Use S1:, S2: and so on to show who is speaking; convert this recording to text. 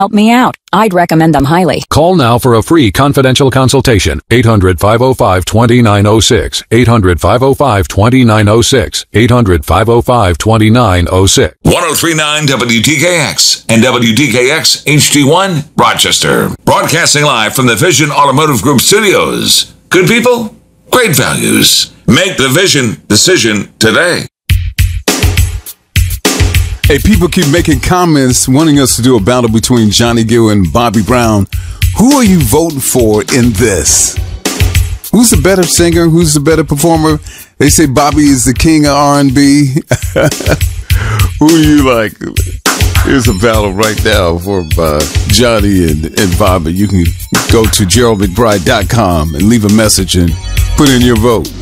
S1: help me out. I'd recommend them highly.
S2: Call now for a free confidential consultation. 800-505-2906. 800-505-2906. 800-505-2906.
S3: 1039 WTKX and WTKX HD1 Rochester. Broadcasting live from the Vision Automotive Group studios. Good people, great values. Make the Vision decision today.
S4: Hey, people keep making comments wanting us to do a battle between Johnny Gill and Bobby Brown. Who are you voting for in this? Who's the better singer? Who's the better performer? They say Bobby is the king of R&B. Who are you like? Here's a battle right now for Johnny and Bobby. You can go to GeraldMcBride.com and leave a message and put in your vote.